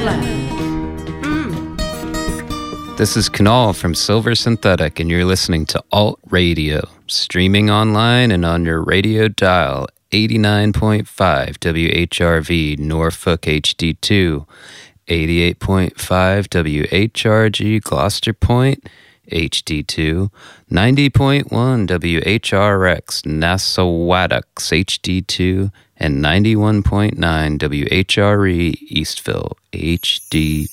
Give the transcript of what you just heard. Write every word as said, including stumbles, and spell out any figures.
This is Kunal from Silver Synthetic, and you're listening to Alt Radio, streaming online and on your radio dial, eighty-nine point five W H R V Norfolk H D two, eighty-eight point five W H R G Gloucester Point H D two, ninety point one W H R X Nassauwattocks H D two, and ninety-one point nine W H R E Eastville H D